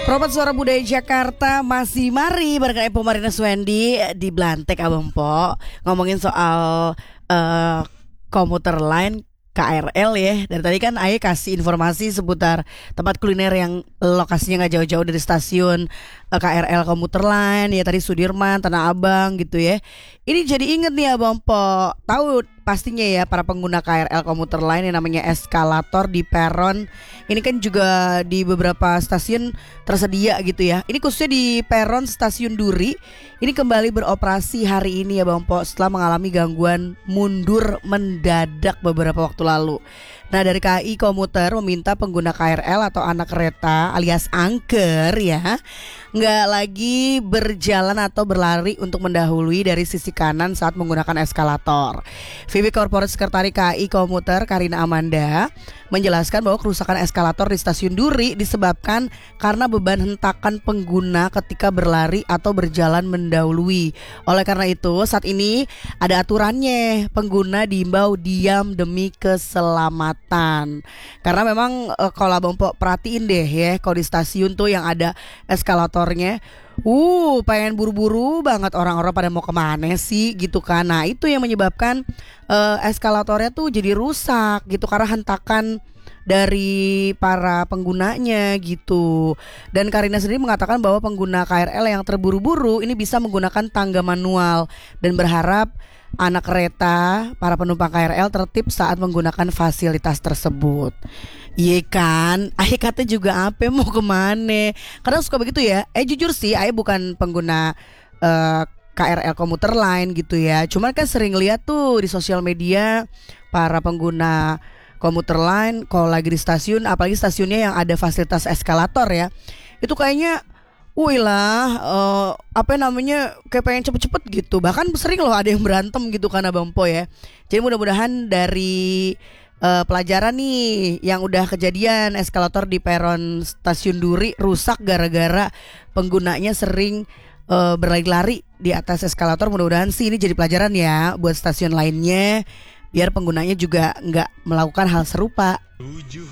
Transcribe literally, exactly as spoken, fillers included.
Probat Suara Budaya Jakarta masih mari bareng Epo Marina Swendi di Blantek Abang Po, ngomongin soal uh, komuter lain K R L ya. Dari tadi kan Aye kasih informasi seputar tempat kuliner yang lokasinya gak jauh-jauh dari stasiun uh, K R L komuter lain ya, tadi Sudirman, Tanah Abang gitu ya. Ini jadi inget nih Abang Po, tahu pastinya ya para pengguna K R L komuter lain yang namanya eskalator di peron. Ini kan juga di beberapa stasiun tersedia gitu ya. Ini khususnya di peron stasiun Duri. Ini kembali beroperasi hari ini ya Bang Po, setelah mengalami gangguan mundur mendadak beberapa waktu lalu. Nah, dari K A I Komuter meminta pengguna K R L atau anak kereta alias angker ya, nggak lagi berjalan atau berlari untuk mendahului dari sisi kanan saat menggunakan eskalator. V P Corporate Sekretari K A I Komuter Karina Amanda menjelaskan bahwa kerusakan eskalator di stasiun Duri disebabkan karena beban hentakan pengguna ketika berlari atau berjalan mendahului. Oleh karena itu, saat ini ada aturannya, pengguna diimbau diam demi keselamatan. Karena memang e, kalau Abang Po perhatiin deh ya, kalau di stasiun tuh yang ada eskalatornya, Uh, pengen buru-buru banget orang-orang pada mau kemana sih gitu kan. Nah itu yang menyebabkan uh, eskalatornya tuh jadi rusak gitu karena hentakan dari para penggunanya gitu. Dan Karina sendiri mengatakan bahwa pengguna K R L yang terburu-buru ini bisa menggunakan tangga manual dan berharap anak kereta, para penumpang K R L tertib saat menggunakan fasilitas tersebut. Iya kan, Aye kata juga apa mau kemana. Karena suka begitu ya. Eh jujur sih Aye bukan pengguna uh, K R L komuter lain gitu ya. Cuman kan sering lihat tuh di sosial media para pengguna komuter lain kalau lagi di stasiun, apalagi stasiunnya yang ada fasilitas eskalator ya, itu kayaknya wih lah uh, apa namanya kayak pengen cepet-cepet gitu. Bahkan sering loh ada yang berantem gitu kan Abang Po ya. Jadi mudah-mudahan dari uh, pelajaran nih yang udah kejadian eskalator di peron stasiun Duri rusak gara-gara penggunanya sering uh, berlari-lari di atas eskalator. Mudah-mudahan sih ini jadi pelajaran ya buat stasiun lainnya, biar penggunanya juga nggak melakukan hal serupa.